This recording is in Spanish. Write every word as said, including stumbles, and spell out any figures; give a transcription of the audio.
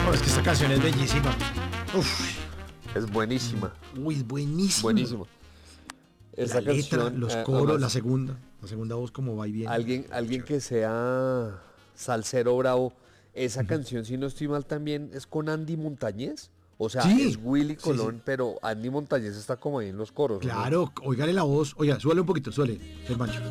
Oh, es que esta canción es bellísima. Uf, Es buenísima, uy, es buenísima. buenísima. La Esa letra, canción, los eh, coros, además, la segunda. La segunda voz como va y viene. alguien, alguien que sea salsero bravo, esa canción, si no estoy mal, también es con Andy Montañez. O sea, Sí, es Willy sí, Colón, sí. pero Andy Montañez está como ahí en los coros, ¿no? Claro, oígale la voz. Oiga, súbele un poquito, súbele, el mancho.